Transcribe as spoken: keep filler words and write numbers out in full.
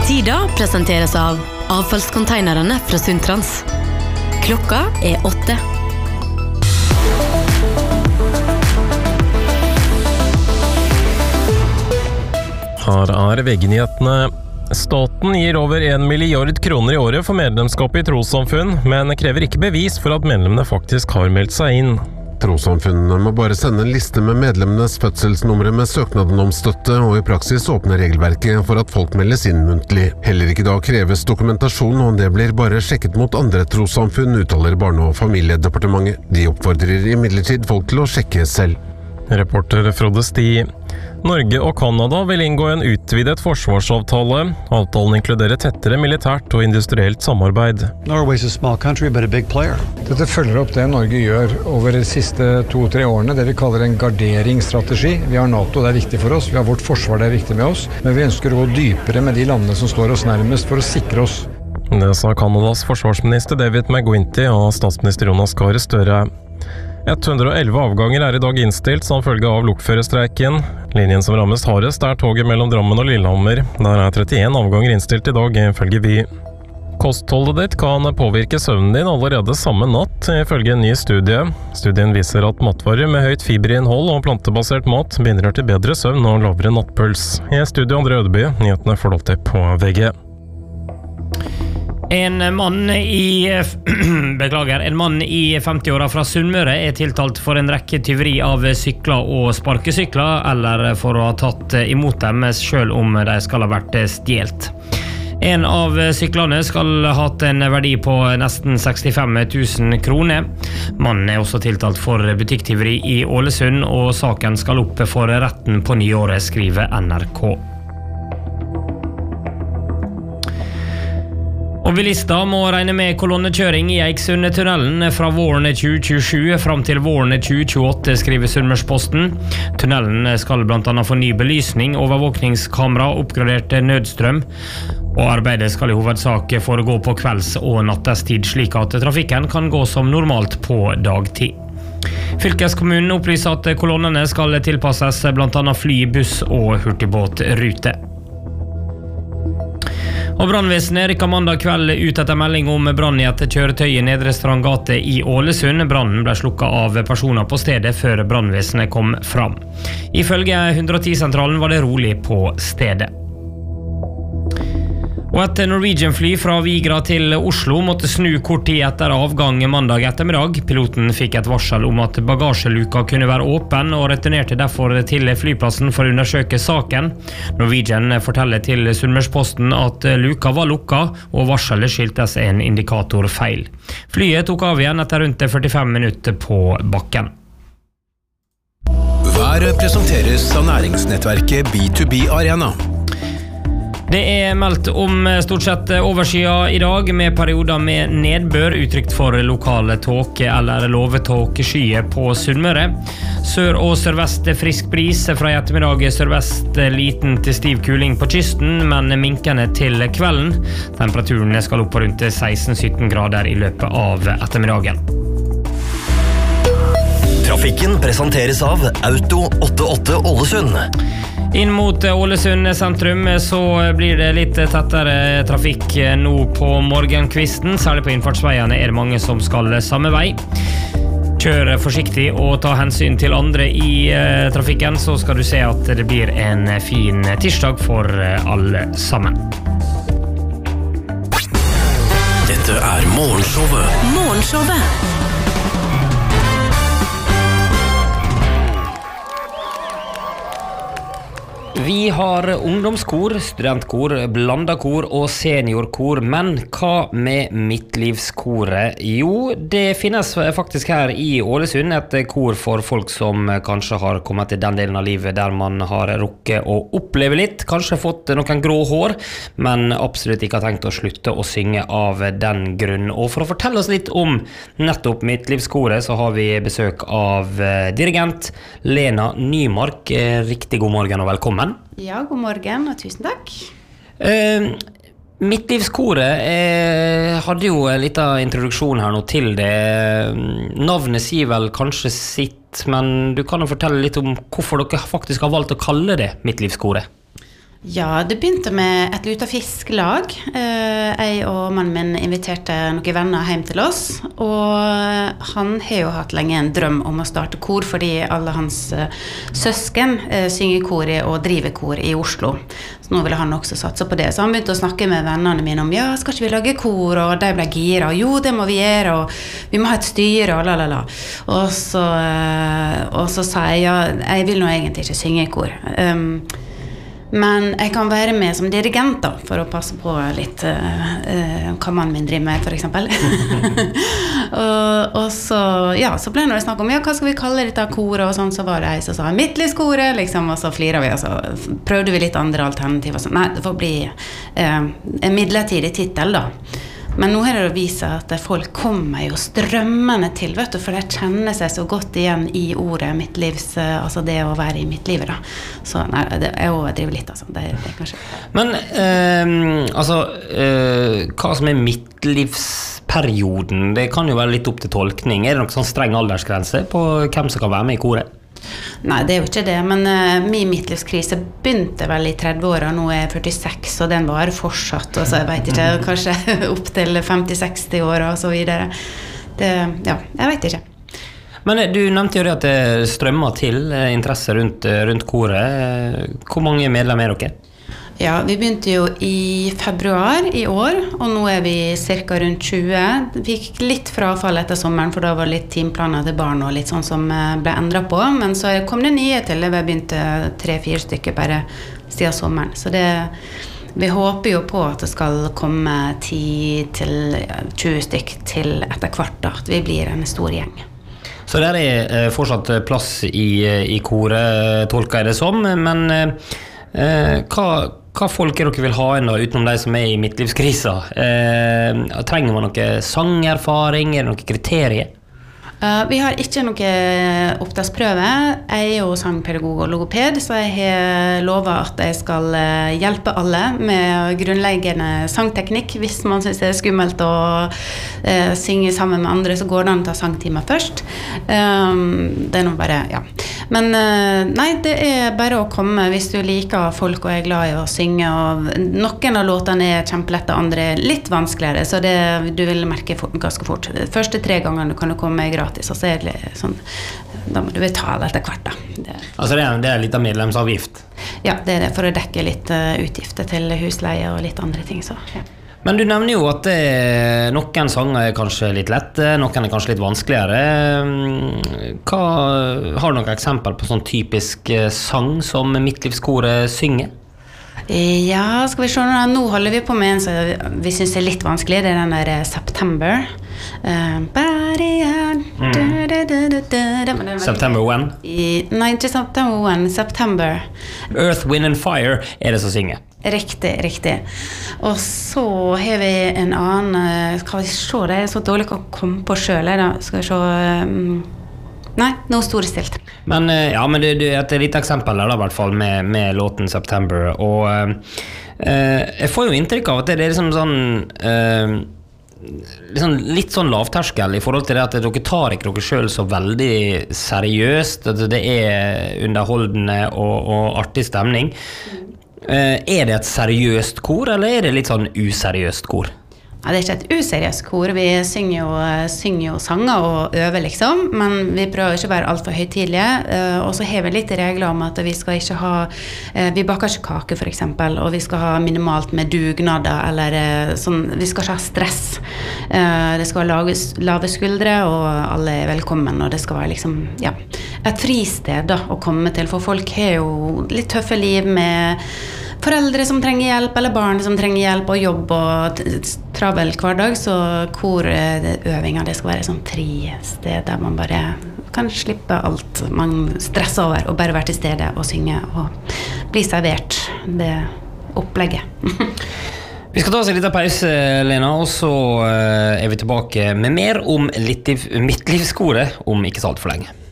Tida presenteres av avfallskonteinerne fra Sundtrans. Klokka er åtte. Her er V G-nyhetene. Staten gir over en milliard kroner i året for medlemskap i trossamfunn, men krever ikke bevis for at medlemmene faktisk har meldt seg inn. Trossamfunnene må bare sende en liste med medlemmenes fødselsnumre med søknaden om støtte, og i praksis åpner regelverket for at folk meldes inn muntlig. Heller ikke da kreves dokumentasjon, og det blir bare sjekket mot andre trossamfunn, uttaler Barne- og familiedepartementet. De oppfordrer imidlertid folk til å sjekke selv. Reporter Frode Sti. Norge og Kanada vil inngå en utvidet forsvarsavtale. Avtalen inkluderer tettere militært og industrielt samarbeid. Norway's a small country, but a big player. Dette følger opp det Norge gjør over de siste to-tre årene, det vi kaller en garderingsstrategi. Vi har NATO, det er viktig for oss, vi har vårt forsvar, det er viktig med oss, men vi ønsker å gå dypere med de landene som står oss nærmest for å sikre oss. Det sa Kanadas forsvarsminister David McGuinty og statsminister Jonas Gahr Støre. hundre og elleve avganger er i dag innstilt som følge av lokførerstreiken. Linjen som rammes hardest er toget mellom Drammen og Lillehammer. Der er trettien avganger innstilt i dag, ifølge Vy. Kostholdet ditt kan påvirke søvnen din allerede samme natt, ifølge en ny studie. Studien viser at matvarer med høyt fiberinnhold og plantebasert mat bidrar til bedre søvn og lavere nattpuls. I studio André Ødeby, nyhetene får du til på V G. En mann i beklager, en mann i femti-åra fra Sunnmøre er tiltalt for en rekke tyveri av sykler og sparkesykler, eller for å ha tatt imot dem selv om de skal ha vært stjelt. En av syklene skal ha hatt en verdi på nesten sekstifem tusen kroner. Mannen er også tiltalt for butikktyveri i Ålesund, og saken skal opp for retten på nyåret, skriver N R K. Og bilister må regne med kolonnekjøring i Eiksundtunnelen fra våren tjue tjuesju fram til våren tjue tjueåtte, skriver Sunnmørsposten. Tunnelen skal blant annet få ny belysning, overvåkningskamera, oppgradert nødstrøm, og arbeidet skal i hovedsak foregå på kvelds- og nattestid, slik at trafikken kan gå som normalt på dagtid. Fylkeskommunen opplyser at kolonnene skal tilpasses blant annet fly, buss og hurtigbåtrute. Og brannvesenet rykket mandag kveld ut etter melding om brann i et kjøretøy i Nedre Strandgate i Ålesund. Brannen ble slukket av personer på stedet før brannvesenet kom fram. Ifølge hundre og ti-sentralen var det rolig på stedet. Og et Norwegian-fly fra Vigra til Oslo måtte snu kort tid etter avgang mandag ettermiddag. Piloten fikk et varsel om at bagasjeluka kunne være åpen, og returnerte derfor til flyplassen for å undersøke saken. Norwegian forteller til Sunnmørsposten at luka var lukka, og varselet skyldtes en indikatorfeil. Flyet tok av igjen etter rundt førtifem minutter på bakken. Været presenteres av næringsnettverket B to B Arena. Det er meldt om stort sett overskya i dag, med perioder med nedbør, utrygt for lokale tåke eller lovetåkeskyer på Sunnmøre. Sør- og sørvest frisk bris, fra i ettermiddag sørvest liten til stiv kuling på kysten, men minkende til kvelden. Temperaturen skal opp på rundt seksten til sytten grader i løpet av ettermiddagen. Trafikken presenteres av Auto åttiåtte Ålesund. Inn mot Ålesund sentrum så blir det litt tettere trafikk nå på morgenkvisten. Særlig på innfartsveiene er det mange som skal samme vei. Kjør forsiktig og ta hensyn til andre i eh, trafikken, så skal du se at det blir en fin tirsdag for alle sammen. Dette er Morgenshowet. Morgenshowet. Vi har ungdomskor, studentkor, blandakor og seniorkor, men hva med midtlivskoret? Jo, det finnes faktisk her i Ålesund et kor for folk som kanskje har kommet til den delen av livet der man har rukket å oppleve litt, kanskje fått noen grå hår, men absolutt ikke har tenkt å slutte å synge av den grunn. Og for å fortelle oss litt om nettopp midtlivskoret, så har vi besøk av dirigent Lena Nymark. Riktig god morgen og velkommen. Ja, god morgen og tusen takk. Uh, Midtlivskoret eh, hadde jo en liten introduksjon her nå til det. Navnet sier vel kanskje sitt, men du kan jo fortelle litt om hvorfor dere faktisk har valgt å kalle det Midtlivskoret. Ja, det begynte med et lutefisklag. Jeg og mannen min inviterte noen venner hjem til oss, og han har jo hatt lenge en drøm om å starte kor, fordi alle hans søsken synger kor og driver kor i Oslo. Så nå ville han også satse på det. Så han begynte å snakke med vennene mine om, ja, skal ikke vi lage kor? Og de ble gira, og jo, det må vi gjøre, og vi må ha et styre, og la la la. Og så, og så sa jeg, ja, jeg vil nå egentlig ikke synge i kor. Um, Men jeg kan være med som dirigent da, for å passe på litt uh, uh, hva mannen min driver med, for eksempel. og, og så, ja, så ble det snakk om, ja, hva skal vi kalle dette koret, og sånn, så var det jeg som sa midtlivskoret, liksom, og så flirer vi, og så prøvde vi litt andre alternativer. Så, nei, det får bli uh, en midlertidig titel da. Men nå har det vist seg at folk kommer jo strømmende til, vet du, for de kjenner seg så godt igjen i ordet midtlivs, altså det å være i midtlivet da. Så nei, det er jo driver litt, altså. Det, det kanskje. Men, eh, altså, eh, hva som er midtlivsperioden, det kan jo være litt opp til tolkning. Er det noen sånn streng aldersgrense på hvem som kan være med i koret? Nei, det er jo ikke det, men uh, min midtlivskrise begynte vel i tredve-åra, nå er jeg førtiseks, og den var fortsatt, og så jeg vet ikke, kanskje opp til femti-seksti år og så videre. Det, ja, jeg vet ikke. Men du nevnte jo det at det strømmer til interesse rundt, rundt koret. Hvor mange medlemmer er dere? Ja, vi begynte jo i februar i år, og nå er vi cirka rundt tjue. Vi fikk litt frafall etter sommeren, for da var det litt teamplaner til barn og litt sånn som ble endret på, men så kom det nye til, vi begynte tre-fire stykker bare siden sommeren. Så det, vi håper jo på at det skal komme ti til tjue stykker til etter hvert da, at vi blir en stor gjeng. Så der er fortsatt plass i, i koret, tolker jeg det som, men eh, hva Hva folk er dere vil ha inn da, utenom de som er i midtlivskrisa? Eh, trenger man noe sangerfaring? Er det noen kriterier? Uh, vi har ikke noe opptaksprøve. Jeg er jo sangpedagog og logoped, så jeg har lovet at jeg skal hjelpe alle med grunnleggende sangteknikk. Hvis man synes det er skummelt å uh, synge sammen med andre, så går det an å ta sangtimer først. Um, det er nå bare, ja. Men uh, nei, det er bare å komme hvis du liker folk og er glad i å synge. Og noen av låtene er kjempelette, andre er litt vanskeligere, så det, du vil merke for, ganske fort. De første tre gangene kan du komme gratis. Og så er det sånn, da må du betale etter hvert da. Det, altså det er, det er litt av medlemsavgift? Ja, det er det, for å dekke litt uh, utgifter til husleie og litt andre ting. Så, ja. Men du nevner jo at det, noen sanger er kanskje litt lette, noen er kanskje litt vanskeligere. Hva, har du noen eksempel på sånn typisk sang som midtlivskoret synger? Ja, skal vi se, nå holder vi på med en som vi synes er litt vanskelig, det er den der September. Uh, mm. September when? I, nei, ikke September when, September. Earth, Wind and Fire er det som synger. Riktig, riktig. Og så har vi en annen, skal vi se, det er så dårlig å komme på selv, da. Skal vi se... Um, Nei, noe storstilt. Men ja, men det, det er et lite eksempel der da, i hvert fall med, med låten September, og eh, jeg får jo inntrykk av at det er liksom sånn eh, liksom litt sånn lavterskel i forhold til det at dere tar ikke dere selv så veldig seriøst, at det er underholdende og, og artig stemning. Eh, er det et seriøst kor, eller er det litt sånn useriøst kor? Ja, det er ikke et useriøst kor. Vi synger jo, synger jo sanger og øver liksom, men vi prøver ikke å være alt for høytidlige, og så har vi litt regler om at vi skal ikke ha, vi baker ikke kake for eksempel, og vi skal ha minimalt med dugnader, eller sånn, vi skal ikke ha stress. Det skal være lave, lave skuldre, og alle er velkommen, og det skal være liksom, ja, et fristed da, å komme til, for folk har jo litt tøffe liv med foreldre som trenger hjelp, eller barn som trenger hjelp, og jobb og travel hverdag, så korøvinger, det skal være sånn fristed der man bare kan slippe alt man stresser over, og bare være til stede og synge, og bli servert det opplegget. Vi skal ta oss en liten pause, Lena, og så er vi tilbake med mer om midtlivskoret om ikke så alt for lenge.